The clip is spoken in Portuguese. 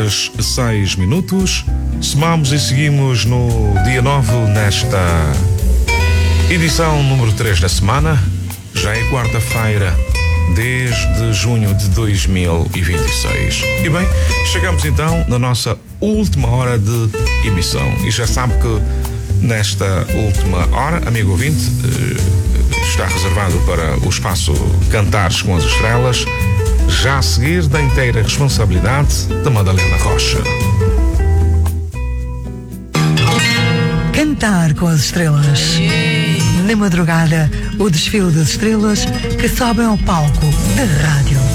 6 Somamos e seguimos no dia 9 nesta edição número 3 da semana. Já é quarta-feira, desde junho de 2026. E bem, chegamos então na nossa última hora de emissão. E já sabe que nesta última hora, amigo ouvinte, está reservado para o espaço Cantares com as Estrelas, já a seguir da inteira responsabilidade da Madalena Rocha. Cantar com as Estrelas. Na madrugada, o desfile das estrelas que sobem ao palco da rádio.